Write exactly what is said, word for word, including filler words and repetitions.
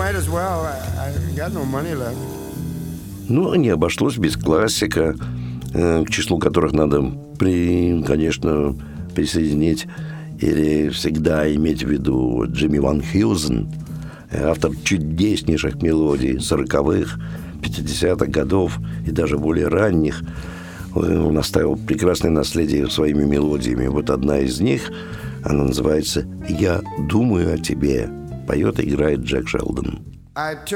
Ну, не обошлось без классика, к числу которых надо, при, конечно, присоединить или всегда иметь в виду Джимми Ван Хьюзен, автор чудеснейших мелодий сороковых, пятидесятых годов и даже более ранних. Он оставил прекрасное наследие своими мелодиями. Вот одна из них, она называется «Я думаю о тебе». Поет и играет Джек Шелдон.